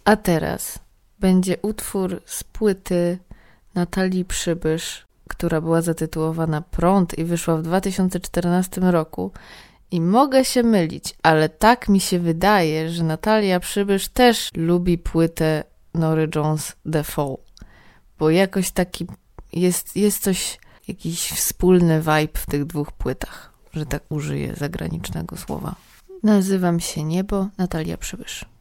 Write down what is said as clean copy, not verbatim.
A teraz będzie utwór z płyty Natalii Przybysz, która była zatytułowana Prąd i wyszła w 2014 roku. I mogę się mylić, ale tak mi się wydaje, że Natalia Przybysz też lubi płytę Nory Jones The Fall, bo jakoś taki jest coś, jakiś wspólny vibe w tych dwóch płytach, że tak użyję zagranicznego słowa. Nazywam się Niebo, Natalia Przybysz.